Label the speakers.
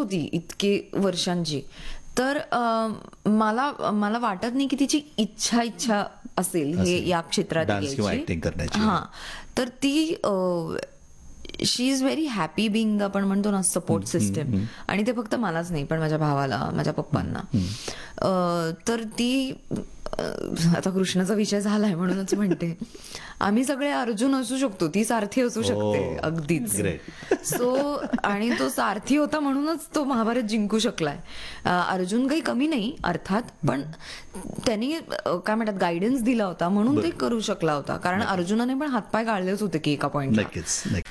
Speaker 1: होती इतके वर्षांची. तर मला वाटत नाही की तिची इच्छा असेल हे या क्षेत्रात
Speaker 2: डान्स किंवा
Speaker 1: यायची.
Speaker 2: ऍक्टिंग करण्याची.
Speaker 1: हा, तर ती शी इज व्हेरी हॅपी बिंग आपण म्हणतो ना सपोर्ट सिस्टम. आणि ते फक्त मलाच नाही पण माझ्या भावाला, माझ्या पप्पांना. तर ती आता कृष्णाचा विषय झालाय म्हणूनच म्हणते, आम्ही सगळे अर्जुन असू शकतो, ती सारथी असू शकते. अगदीच. सो आणि तो सारथी होता म्हणूनच तो महाभारत जिंकू शकलाय. अर्जुन काही कमी नाही अर्थात, पण त्यांनी काय म्हणतात गायडन्स दिला होता म्हणून ते करू शकला होता. कारण अर्जुनाने पण हातपाय गाळलेच होते की एका पॉइंटला.
Speaker 2: नक्कीच.